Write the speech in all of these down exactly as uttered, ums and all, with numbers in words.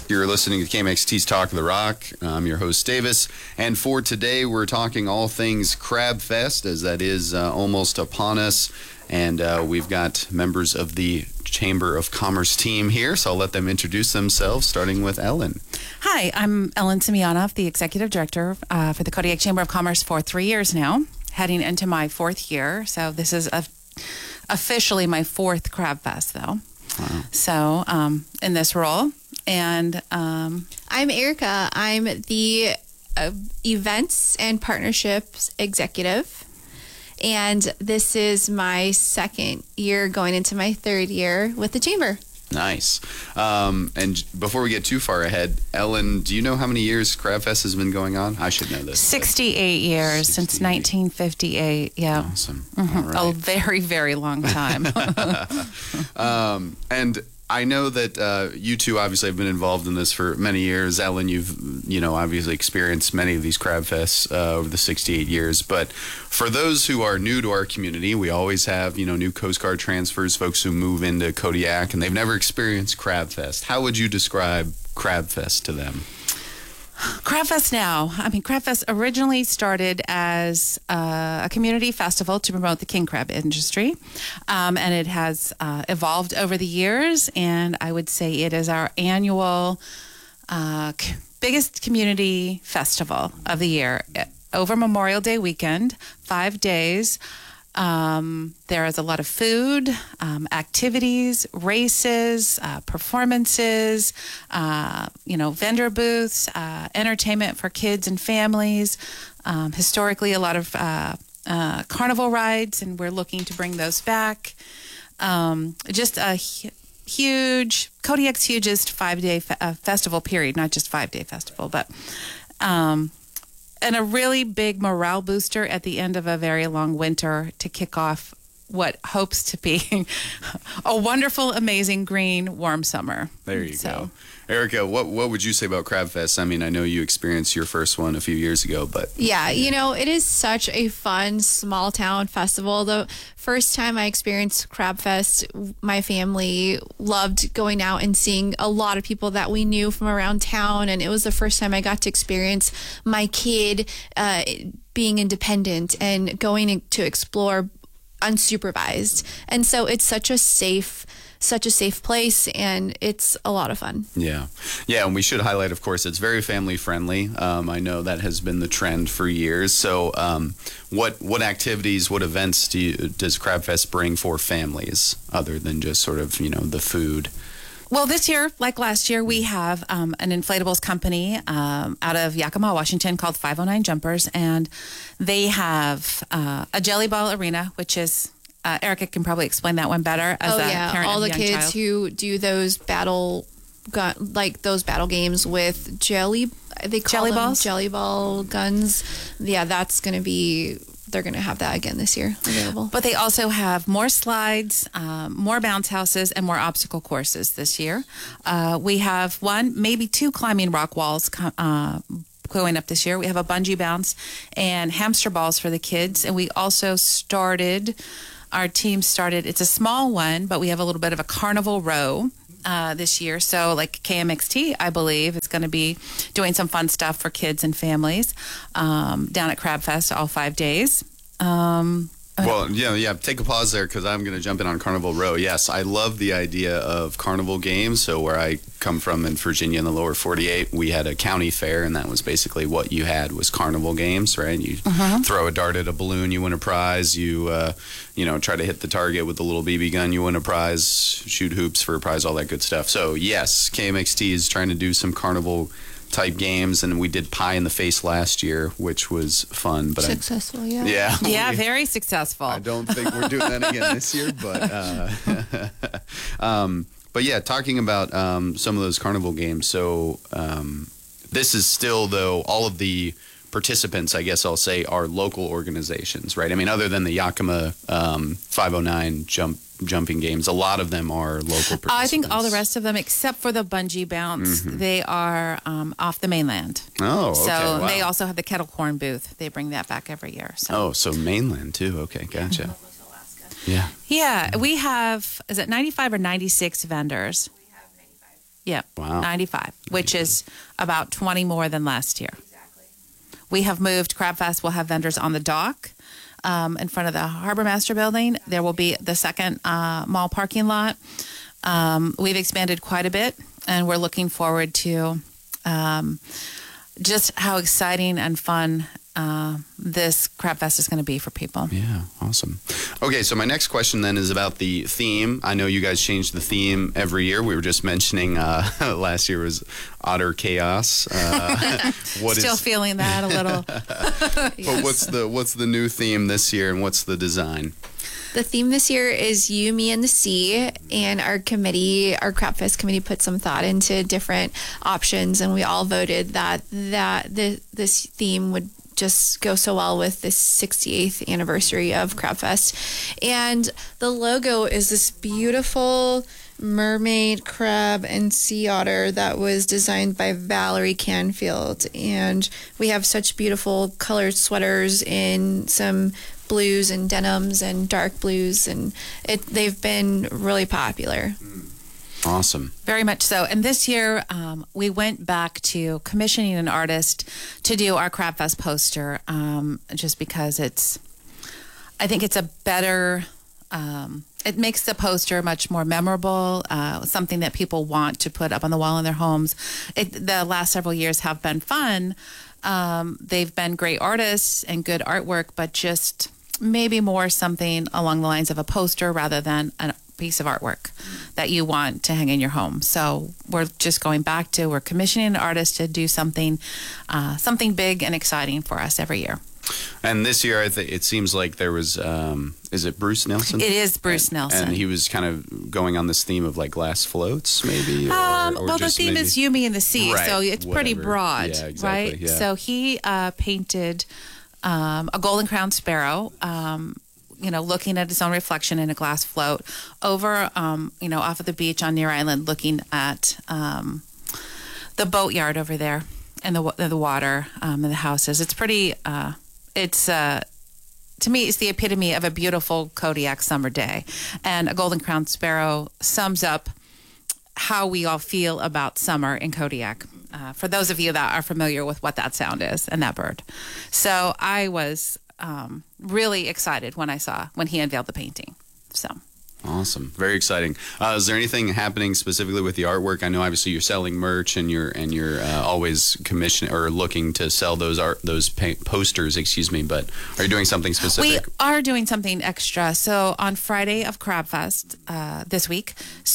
You're listening to K M X T's Talk of the Rock. I'm your host, Davis. And for today, we're talking all things Crab Fest, as that is uh, almost upon us. And uh, we've got members of the Chamber of Commerce team here, so I'll let them introduce themselves, starting with Ellen. Hi, I'm Ellen Semyonov, the Executive Director uh, for the Kodiak Chamber of Commerce for three years now, heading into my fourth year. So this is a, officially my fourth Crab Fest, though. Wow. So um, in this role. And um, I'm Erica. I'm the uh, Events and Partnerships Executive. And this is my second year going into my third year with the Chamber. Nice. Um, and before we get too far ahead, Ellen, do you know how many years Crab Fest has been going on? I should know this. sixty-eight years sixty-eight. Since nineteen fifty-eight. Yeah. Awesome. Mm-hmm. All right. A very, very long time. um, and I know that uh, you two obviously have been involved in this for many years. Ellen, you've, you know, obviously experienced many of these Crab Fests uh, over the sixty-eight years. But for those who are new to our community, we always have, you know, new Coast Guard transfers, folks who move into Kodiak, and they've never experienced Crab Fest. How would you describe Crab Fest to them? Crab Fest now. I mean, Crab Fest originally started as uh, a community festival to promote the king crab industry, um, and it has uh, evolved over the years, and I would say it is our annual uh, c- biggest community festival of the year. Over Memorial Day weekend, five days. Um, there is a lot of food, um, activities, races, uh, performances, uh, you know, vendor booths, uh, entertainment for kids and families. Um, historically, a lot of uh, uh, carnival rides, and we're looking to bring those back. Um, just a hu- huge, Kodiak's hugest five-day fe- uh, festival period, not just five-day festival, but... Um, And a really big morale booster at the end of a very long winter to kick off what hopes to be a wonderful, amazing, green, warm summer. There you so. go. Erica, what what would you say about Crab Fest? I mean, I know you experienced your first one a few years ago, but... Yeah, you know, it is such a fun, small town festival. The first time I experienced Crab Fest, my family loved going out and seeing a lot of people that we knew from around town, and it was the first time I got to experience my kid uh, being independent and going to explore unsupervised. And so it's such a safe such a safe place, and it's a lot of fun. Yeah. Yeah, and we should highlight, of course, it's very family friendly. Um, I know that has been the trend for years. So um, what what activities, what events do you, does Crab Fest bring for families other than just sort of, you know, the food? Well, this year, like last year, we have um, an inflatables company um, out of Yakima, Washington called five oh nine Jumpers, and they have uh, a Jelly Ball Arena, which is... Uh, Erica can probably explain that one better as oh, a yeah. parent all of a the young kids child. who do those battle gun like those battle games with jelly they call jelly them balls jelly ball guns. Yeah, that's going to be they're going to have that again this year available. But they also have more slides, um, more bounce houses, and more obstacle courses this year. Uh, we have one, maybe two climbing rock walls uh, going up this year. We have a bungee bounce and hamster balls for the kids, and we also started Our team started, it's a small one, but we have a little bit of a carnival row uh, this year. So like K M X T, I believe, is going to be doing some fun stuff for kids and families um, down at Crab Fest all five days. Um, Well, yeah, yeah. Take a pause there because I'm going to jump in on Carnival Row. Yes, I love the idea of carnival games. So where I come from in Virginia in the lower forty-eight, we had a county fair, and that was basically what you had was carnival games, right? You uh-huh. throw a dart at a balloon, you win a prize. You, uh, you know, try to hit the target with a little B B gun, you win a prize. Shoot hoops for a prize, all that good stuff. So yes, K M X T is trying to do some carnival type games, and we did Pie in the Face last year, which was fun. But successful, I, yeah. Yeah, yeah, very successful. I don't think we're doing that again this year, but uh, um, but yeah, talking about um, some of those carnival games. So um, this is still, though, all of the participants, I guess I'll say, are local organizations, right? I mean, other than the Yakima um, five oh nine jump jumping games, a lot of them are local participants. I think all the rest of them, except for the bungee bounce, mm-hmm. they are um, off the mainland. Oh, okay. So wow. they also have the kettle corn booth. They bring that back every year. So. Oh, so mainland too. Okay, gotcha. Mm-hmm. Yeah. Yeah, we have, is it ninety-five or ninety-six vendors? We have ninety-five. Yep. Wow. ninety-five, which is about twenty more than last year. Exactly. We have moved Crab Fest. We'll have vendors on the dock um, in front of the Harbor Master building. There will be the second uh, mall parking lot. Um, we've expanded quite a bit, and we're looking forward to um, just how exciting and fun uh, this Crab Fest is going to be for people. Yeah, awesome. Okay, so my next question then is about the theme. I know you guys change the theme every year. We were just mentioning uh, last year was Otter Chaos. Uh, what Still is, feeling that a little. but what's the what's the new theme this year, and what's the design? The theme this year is You, Me, and the Sea, and our committee, our Crab Fest committee, put some thought into different options, and we all voted that that the, this theme would just go so well with this sixty-eighth anniversary of Crab Fest. And the logo is this beautiful mermaid, crab, and sea otter that was designed by Valerie Canfield. And we have such beautiful colored sweaters in some blues and denims and dark blues, and it they've been really popular. Awesome. Very much so. And this year, um, we went back to commissioning an artist to do our Crab Fest poster, um, just because it's, I think it's a better, um, it makes the poster much more memorable, uh, something that people want to put up on the wall in their homes. It, the last several years have been fun. Um, they've been great artists and good artwork, but just maybe more something along the lines of a poster rather than a piece of artwork that you want to hang in your home. So we're just going back to, we're commissioning an artist to do something, uh, something big and exciting for us every year. And this year, I think it seems like there was, um, is it Bruce Nelson? It is Bruce and, Nelson. And he was kind of going on this theme of like glass floats, maybe? Or, Um, or well, the just theme maybe- is You, Me, and the Sea, Right, so it's pretty whatever. broad, Yeah, exactly, right? yeah. So he uh, painted um, a golden crowned sparrow, um, you know, looking at his own reflection in a glass float over, um, you know, off of the beach on Near Island, looking at um, the boatyard over there and the the water um, and the houses. It's pretty. Uh, it's uh, to me, it's the epitome of a beautiful Kodiak summer day, and a golden crowned sparrow sums up how we all feel about summer in Kodiak. Uh, for those of you that are familiar with what that sound is and that bird, so I was. Um, really excited when I saw when he unveiled the painting. So awesome, very exciting. Uh, is there anything happening specifically with the artwork? I know obviously you're selling merch and you're and you're uh, always commissioning or looking to sell those art those paint posters. Excuse me, but are you doing something specific? We are doing something extra. So on Friday of Crab Fest uh, this week,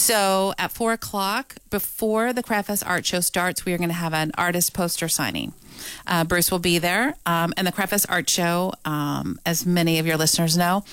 so at four o'clock before the Crab Fest art show starts, we are going to have an artist poster signing. Uh, Bruce will be there. Um, and the Crab Fest Art Show, um, as many of your listeners know,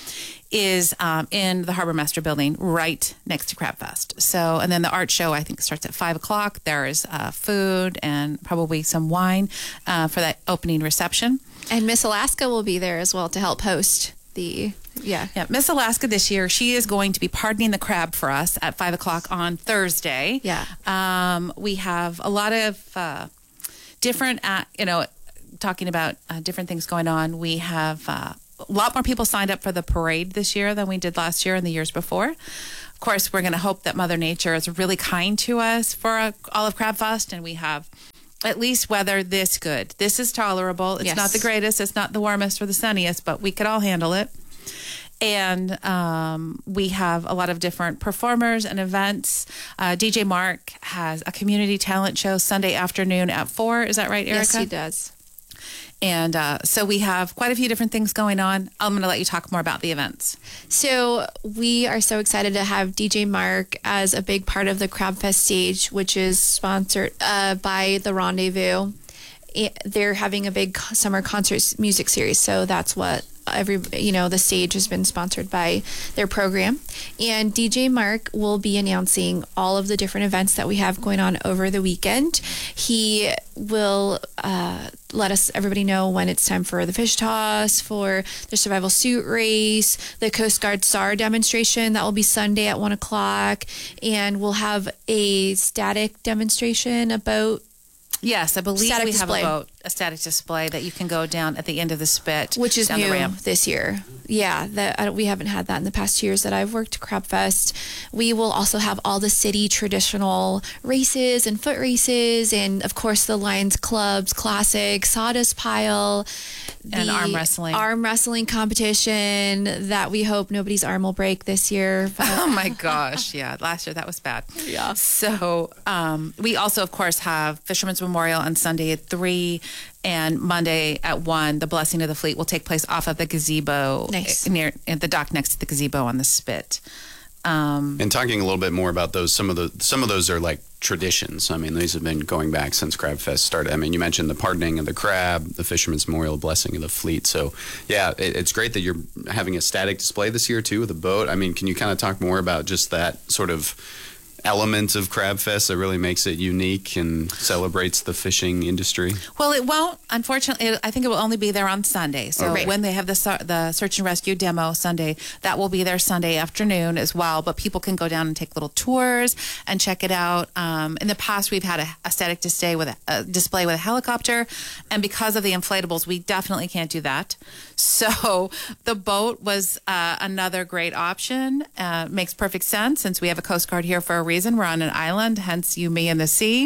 is um, in the Harbor Master building right next to Crab Fest. So, and then the art show, I think, starts at five o'clock. There is uh, food and probably some wine uh, for that opening reception. And Miss Alaska will be there as well to help host the, yeah. Yeah, Miss Alaska this year, she is going to be pardoning the crab for us at five o'clock on Thursday. Yeah. Um, we have a lot of... Uh, different, uh, you know, talking about uh, different things going on. We have uh, a lot more people signed up for the parade this year than we did last year and the years before. Of course, we're going to hope that Mother Nature is really kind to us for uh, all of Crab Fest, and we have at least weather this good. This is tolerable. It's Yes. not the greatest. It's not the warmest or the sunniest, but we could all handle it. And um, we have a lot of different performers and events. Uh, D J Mark has a community talent show Sunday afternoon at four. Is that right, Erica? Yes, he does. And uh, so we have quite a few different things going on. I'm going to let you talk more about the events. So we are so excited to have D J Mark as a big part of the Crab Fest stage, which is sponsored uh, by The Rendezvous. It, they're having a big summer concert music series, so that's what every you know the stage has been sponsored by their program. And D J Mark will be announcing all of the different events that we have going on over the weekend. He will uh, let us everybody know when it's time for the fish toss, for the survival suit race, the Coast Guard S A R demonstration that will be Sunday at one o'clock, and we'll have a static demonstration, a boat Yes, I believe Static we display. have a boat, a static display that you can go down at the end of the spit, which is down new the ramp. this year. Yeah, that I don't- we haven't had that in the past two years that I've worked Crab Fest. We will also have all the city traditional races and foot races, and of course the Lions Club's classic sawdust pile, And the arm wrestling. arm wrestling competition that we hope nobody's arm will break this year. But Oh my gosh, yeah. Last year that was bad. Yeah. So um, we also, of course, have Fisherman's Memorial on Sunday at three and Monday at one. The Blessing of the Fleet will take place off of the gazebo Nice. near at the dock next to the gazebo on the spit. Um, And talking a little bit more about those, some of the some of those are like traditions. I mean, these have been going back since Crab Fest started. I mean, you mentioned the pardoning of the crab, the Fisherman's Memorial, Blessing of the Fleet. So, yeah, it, it's great that you're having a static display this year too with a boat. I mean, can you kind of talk more about just that sort of element of Crab Fest that really makes it unique and celebrates the fishing industry? Well, it won't. Unfortunately, it, I think it will only be there on Sunday. So Right. when they have the su- the search and rescue demo Sunday, that will be there Sunday afternoon as well. But people can go down and take little tours and check it out. Um, in the past, we've had a, a static display with a, a display with a helicopter, and because of the inflatables, we definitely can't do that. So the boat was uh, another great option. Uh, makes perfect sense since we have a Coast Guard here for a reason. We're on an island, hence you, me, and the sea.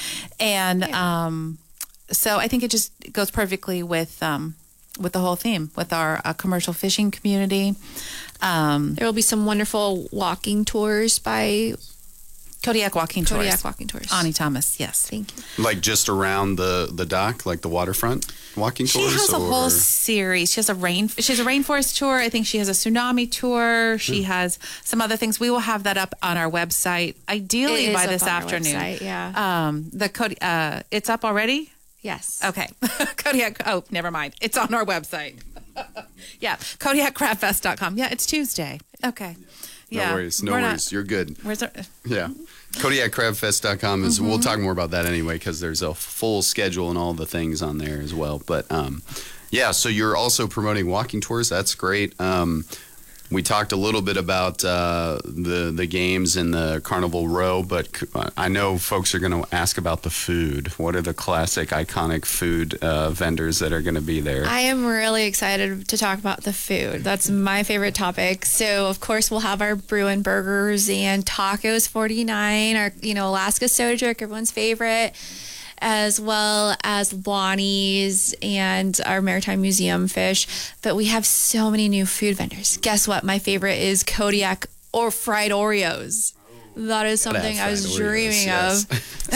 And um, so I think it just goes perfectly with um, with the whole theme, with our uh, commercial fishing community. Um, there will be some wonderful walking tours by Kodiak Walking Kodiak Tours. Walking Tours. Ani Thomas, yes. Thank you. Like just around the, the dock, like the waterfront walking She tours? has a or- whole series. She has a rain. She has a rainforest tour. I think she has a tsunami tour. She has some other things. We will have that up on our website, ideally It is by up this on our afternoon. website, yeah. Um, the Kodi- uh, it's up already. Yes. Okay. Kodiak. Oh, never mind. It's on our website. Yeah. Kodiak Crab Fest dot com. Yeah, it's Tuesday. Okay. No Yeah. worries. No We're not- worries. You're good. Where's our, Yeah. Kodiak Crab Fest dot com is, Mm-hmm. we'll talk more about that anyway, because there's a full schedule and all the things on there as well. But um, yeah, so you're also promoting walking tours. That's great. Um, we talked a little bit about uh, the the games in the Carnival Row, but c- I know folks are going to ask about the food. What are the classic, iconic food uh, vendors that are going to be there? I am really excited to talk about the food. That's my favorite topic. So, of course, we'll have our Bruin Burgers and Tacos forty-nine, our, you know, Alaska soda jerk, everyone's favorite, as well as Lonnie's and our Maritime Museum fish. But we have so many new food vendors. Guess what? My favorite is Kodiak or fried Oreos. That is something I was fried Oreos, dreaming yes. of.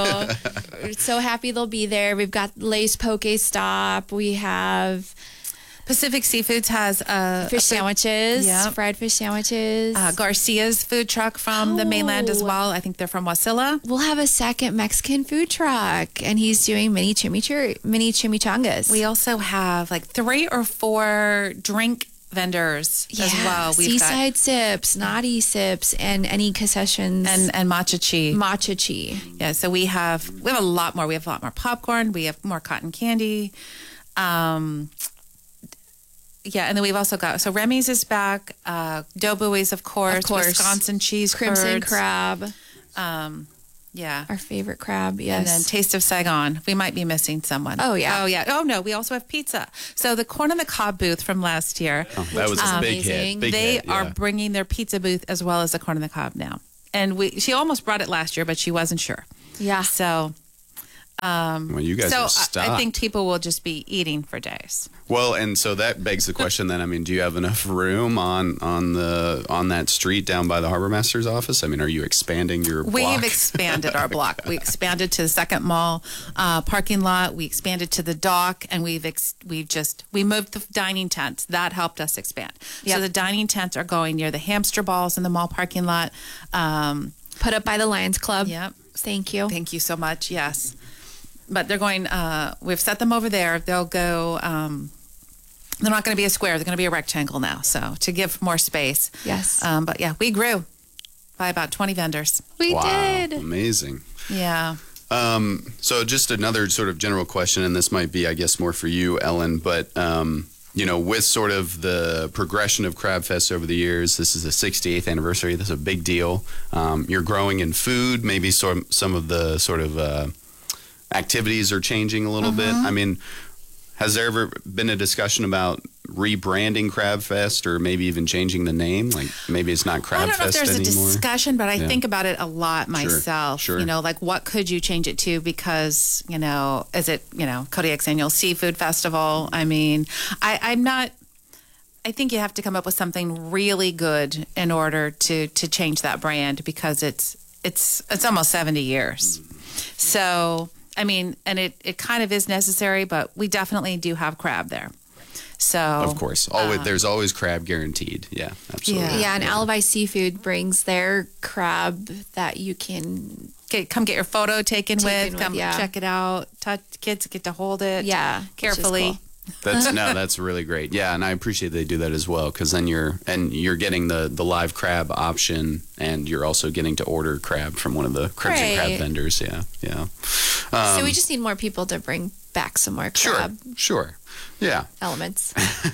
So, so happy they'll be there. We've got Lay's Poke Stop. We have Pacific Seafoods has uh, fish a food- sandwiches, Yep. fried fish sandwiches. Uh, Garcia's food truck from the mainland as Oh. well. I think they're from Wasilla. we'll have a second Mexican food truck, and he's doing mini chimichurri, mini chimichangas. We also have like three or four drink vendors yeah, as well. We've Seaside Sips, Naughty Sips, and any concessions. got and and matcha chi. matcha chi. Yeah, so we have we have a lot more. We have a lot more popcorn. We have more cotton candy. Um, yeah, and then we've also got so Remy's is back. Uh, Doughboys, of course. Of course. Wisconsin cheese Crimson curds. crab, Um, yeah. our favorite crab. Yes. And then Taste of Saigon. We might be missing someone. Oh, yeah. Oh yeah. Oh no, we also have pizza. So the Corn on the Cob booth from last year. Oh, that was was a big amazing. hit. Big they hit, are yeah. bringing their pizza booth as well as the Corn on the Cob now. And we she almost brought it last year, but she wasn't sure. yeah. So Well, you guys so are I, stocked. I think people will just be eating for days. Well, and so that begs the question then. I mean, do you have enough room on on the on that street down by the harbor master's office? I mean, are you expanding your block? We've expanded our block. We expanded to the second mall uh, parking lot. We expanded to the dock, and we've ex- we've just we moved the dining tents. That helped us expand. Yep. So the dining tents are going near the hamster balls in the mall parking lot. Um, Put up by the Lions Club. yep. Thank you. Thank you so much. Yes, but they're going. Uh, we've set them over there. They'll go. Um, they're not going to be a square. They're going to be a rectangle now. So to give more space. Yes. Um, but yeah, we grew by about twenty vendors. we Wow, did. amazing. Yeah. Um, so just another sort of general question, and this might be, I guess, more for you, Ellen, but, um, you know, with sort of the progression of Crab Fest over the years, this is the sixty-eighth anniversary. This is a big deal. Um, you're growing in food, maybe some, some of the sort of uh, activities are changing a little bit. I mean, has there ever been a discussion about rebranding Crab Fest or maybe even changing the name? Like maybe it's not Crab I don't know if Fest there's anymore. a discussion, but I Yeah. think about it a lot myself. sure. You know, like what could you change it to? Because, you know, is it, you know, Kodiak's annual seafood festival? I mean, I, I'm not, I think you have to come up with something really good in order to, to change that brand because it's, it's, it's almost seventy years. So, I mean, and it, it kind of is necessary, but we definitely do have crab there. So, Of course. Always, there's always crab guaranteed. Yeah, absolutely. Yeah. Yeah, and Alibi Seafood brings their crab that you can. Get, come get your photo taken, Taken with. with, Come yeah. check it out. Touch, kids get to hold it. Yeah, which is carefully. cool. That's no, that's really great. Yeah, and I appreciate they do that as well because then you're and you're getting the the live crab option, and you're also getting to order crab from one of the crabs and crab Right. vendors. Yeah, yeah. So we just need more people to bring back some more Sure, crab sure. Yeah. elements.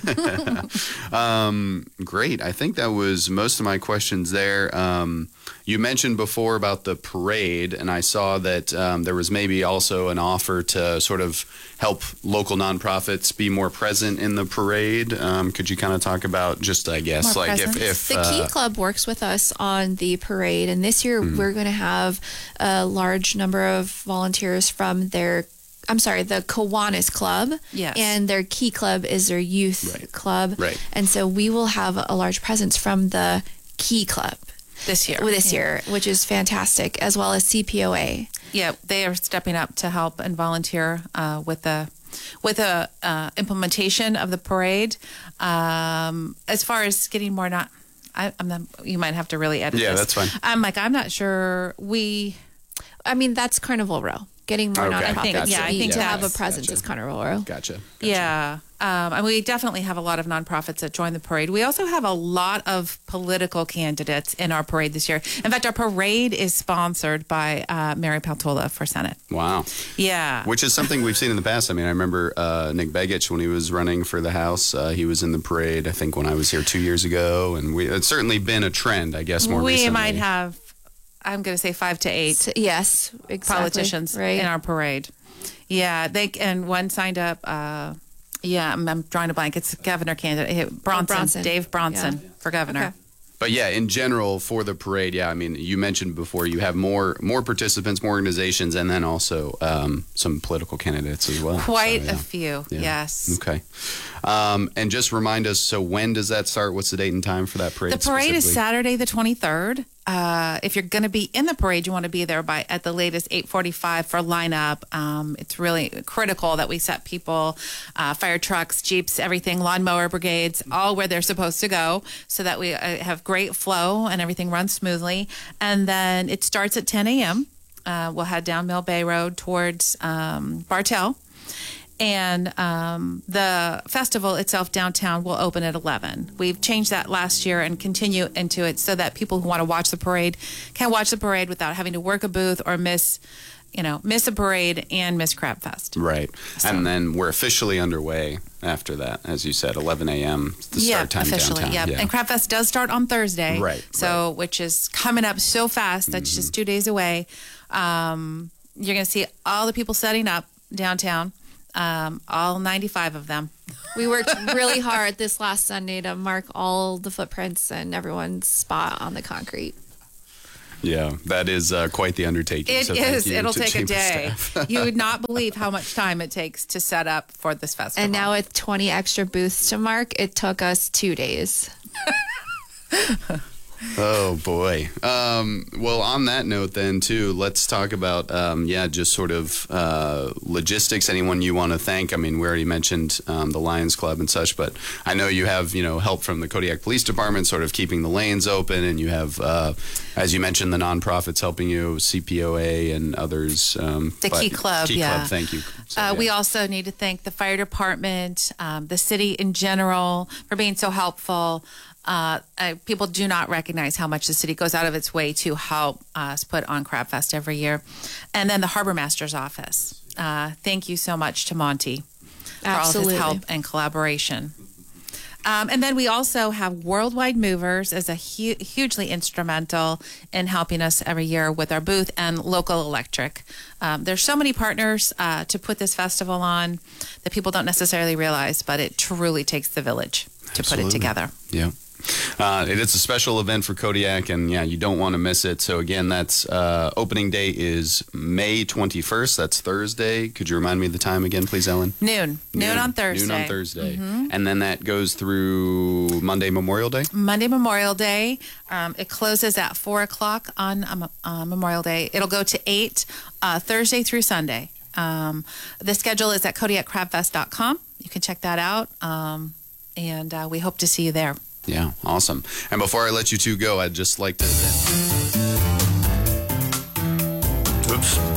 Um, great. I think that was most of my questions there. Um, you mentioned before about the parade, and I saw that um, there was maybe also an offer to sort of help local nonprofits be more present in the parade. Um, could you kind of talk about just, I guess, More like if, presence? if The Key uh, Club works with us on the parade, and this year Mm-hmm. we're going to have a large number of volunteers from their. I'm sorry, the Kiwanis Club. Yes. And their Key Club is their youth Right. club. Right. And so we will have a large presence from the Key Club This year. this Yeah. year, which is fantastic, as well as C P O A. Yeah, they are stepping up to help and volunteer uh, with the with the uh, implementation of the parade. Um, as far as getting more, not, I, I'm not, you might have to really edit Yeah, this. that's fine. I'm like, I'm not sure we. I mean, that's Carnival Row. Getting more Okay. nonprofits I think- yeah, I to, think to have a that's- presence Gotcha. is Carnival Row. Gotcha. Gotcha. Yeah. Um, and we definitely have a lot of nonprofits that join the parade. We also have a lot of political candidates in our parade this year. In fact, our parade is sponsored by uh, Mary Peltola for Senate. Wow. Yeah. Which is something we've seen in the past. I mean, I remember uh, Nick Begich when he was running for the House. Uh, he was in the parade, I think, when I was here two years ago. And we, it's certainly been a trend, I guess, more we recently. might have, I'm going to say five to eight So- yes, exactly. politicians right? in our parade. Yeah, they and one signed up. Uh, yeah, I'm, I'm drawing a blank. It's governor candidate Bronson, Bronson. Dave Bronson Yeah. for governor. Okay. But yeah, in general, for the parade, yeah, I mean, you mentioned before you have more more participants, more organizations, and then also um, some political candidates as well. Quite So, yeah. a few. Yeah. Yes. Okay. Um, and just remind us, so when does that start? What's the date and time for that parade? The parade is specifically? Saturday the twenty-third. Uh, if you're going to be in the parade, you want to be there by at the latest eight forty-five for lineup. Um, it's really critical that we set people, uh, fire trucks, jeeps, everything, lawnmower brigades, all where they're supposed to go, so that we uh, have great flow and everything runs smoothly. And then it starts at ten a.m. Uh, we'll head down Mill Bay Road towards um, Bartell. And um, the festival itself downtown will open at eleven. We've changed that last year and continue into it so that people who want to watch the parade can watch the parade without having to work a booth or miss, you know, miss a parade and miss Crab Fest. Right. And then we're officially underway after that, as you said, eleven a.m. the Yeah, start time officially. downtown. Yeah. And Crab Fest does start on Thursday. Right, So, which is coming up so fast. That's just two days away. Um, you're going to see all the people setting up downtown. Um, all ninety-five of them. We worked really hard this last Sunday to mark all the footprints and everyone's spot on the concrete. Yeah, that is uh, quite the undertaking. It so thank is. you It'll to take a Chamber day. staff. You would not believe how much time it takes to set up for this festival. And now with twenty extra booths to mark, it took us two days. Oh boy. Um, well, on that note, then too, let's talk about um, yeah, just sort of uh, logistics. Anyone you want to thank? I mean, we already mentioned um, the Lions Club and such, but I know you have you know help from the Kodiak Police Department, sort of keeping the lanes open, and you have, uh, as you mentioned, the nonprofits helping you, C P O A and others. Um, The but- Key Club, Key yeah. Club, thank you. So, Uh, yeah. We also need to thank the fire department, um, the city in general for being so helpful. Uh, uh, people do not recognize how much the city goes out of its way to help us put on Crab Fest every year. And then the Harbor Master's office. Uh, thank you so much to Monty for all of Absolutely. his help and collaboration. Um, and then we also have Worldwide Movers as a hu- hugely instrumental in helping us every year with our booth, and Local Electric. Um, there's so many partners uh, to put this festival on that people don't necessarily realize, but it truly takes the village to Absolutely. put it together. Yeah. Uh, it's a special event for Kodiak, and yeah, you don't want to miss it. So again, that's uh, opening day is May twenty-first. That's Thursday. Could you remind me of the time again, please, Ellen? Noon. Noon, on Thursday. Noon on Thursday. And then that goes through Monday, Memorial Day? Monday, Memorial Day. Um, it closes at four o'clock on um, uh, Memorial Day. It'll go to eight uh, Thursday through Sunday. Um, the schedule is at Kodiak Crab Fest dot com. You can check that out, um, and uh, we hope to see you there. Yeah, awesome. And before I let you two go, I'd just like to... Oops.